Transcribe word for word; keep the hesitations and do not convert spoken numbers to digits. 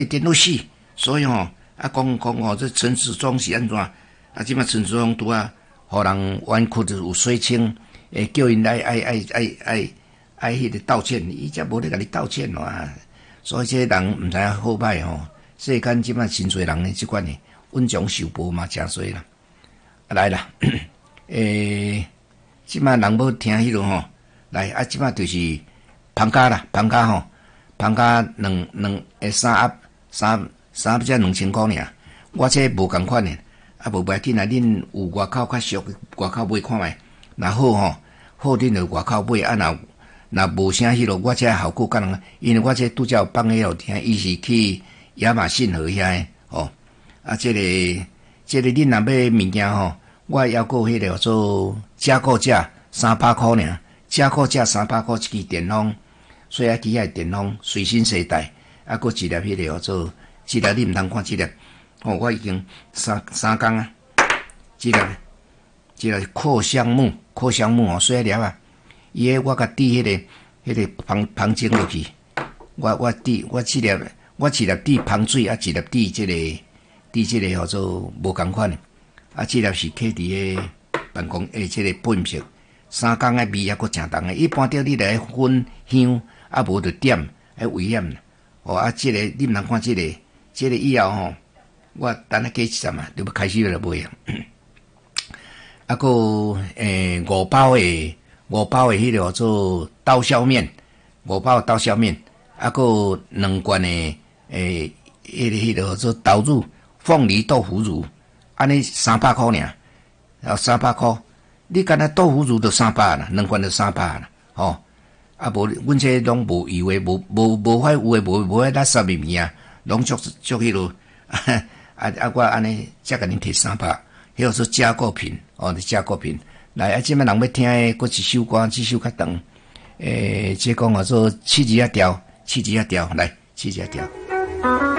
一点都死，所以吼、哦、啊讲讲吼，这陈时中是安怎？啊，即摆陈时中拄啊，互人冤屈着有水清，诶，叫因来爱爱爱爱爱迄个道歉，伊则无咧甲你道歉啊。所以这个人毋知影好歹吼，世间即摆真侪人诶，即款诶，恩将仇报嘛，诚侪啦。啊来啦，诶，即摆人要听迄落吼，来啊，即摆就是放假啦，放假吼，放假两两诶三盒三三盒才两千箍尔，我这无共款诶，啊无要紧啊，恁有外口较俗，外口买看觅，若好吼，好恁就外口买，啊若若无啥迄落，我这效果敢人，因为我这拄则有放迄落听，伊是去亚马逊河遐诶，吼，啊，这个这个恁若买物件吼，我还过迄个做加购价三百箍尔，加购价三百箍一支电风，所以啊机械电风随身携带，啊，搁一粒迄个叫做，一粒你毋通看一粒，哦，我已经三三工啊，一粒一粒扩香木，扩香木哦，细粒啊。伊个我甲滴迄个迄个芳芳精落去，我我滴我一粒我一粒滴芳水，啊一粒滴即个滴即个叫做无共款诶，啊即粒是摕伫个办公诶即个喷色，三工诶味还佫诚重诶。一般着你来熏香，啊无着点，还危险啦。哦啊，即个你毋通看即个，即个以后吼，我等下加一站啊，就要开始来买啊。啊佫诶五包诶。五包的迄个叫做刀削面，五包刀削面，啊，佫两罐的诶，迄个迄个叫做豆乳凤梨豆腐乳，安尼三百箍尔，然后三百箍，你干那豆腐乳就三百啦，两罐就三百啦，吼，啊无，阮这拢无油诶，无无无法有诶，无无法垃圾物件，拢足足迄落，啊啊，我安尼才甲恁摕三百，迄个做加购品，哦，加购品。来啊！即摆人要听诶，搁一首歌，这首较长。诶，即讲叫做七字啊调，七字啊调，来七字啊调。